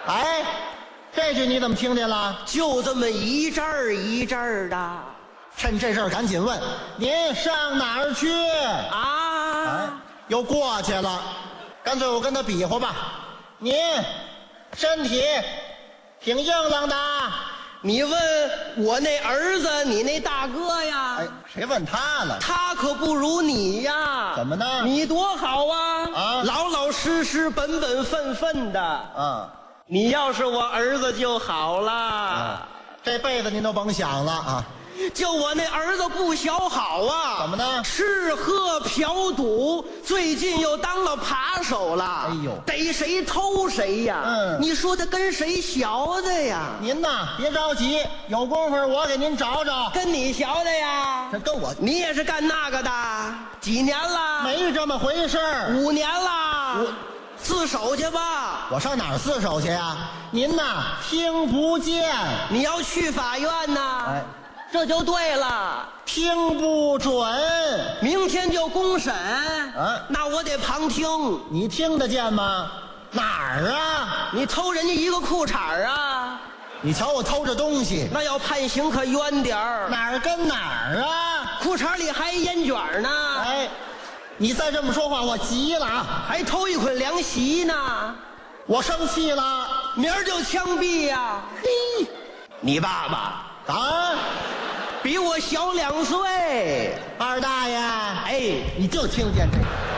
哎，这句你怎么听见了？ 就这么一阵儿一阵儿的趁这阵儿赶紧问，您上哪儿去？ 啊！ 哎，又过去了，干脆我跟他比划吧。您身体挺硬朗的。 你问我那儿子，你那大哥呀？ 哎，谁问他了？ 他可不如你呀！ 怎么呢？ 你多好啊！ 啊， 老老实实、本本分分的。 啊， 你要是我儿子就好了。 这辈子您都甭想了啊！ 就我那儿子不小好啊！ 怎么呢？ 吃喝嫖赌，最近又当了扒手了。 哎呦， 逮谁偷谁呀！你说他跟谁学的呀？ 您呐，别着急，有功夫我给您找找。 跟你学的呀？ 这跟我， 你也是干那个的？几年了？ 没这么回事儿。 5年了。自首去吧。 我上哪儿自首去呀？您呐，听不见。 你要去法院呐？ 哎， 这就对了， 听不准。 明天就公审。那我得旁听。 你听得见吗？哪儿啊？ 你偷人家一个裤衩啊？ 你瞧我偷着东西， 那要判刑可冤点儿。 哪儿跟哪儿啊？ 裤衩里还烟卷呢。 哎，你再这么说话，我急了啊！ 还偷一捆凉席呢。 我生气了， 明儿就枪毙呀！嘿，你爸爸啊， 比我小2岁。 二大爷， 哎， 你就听见这个。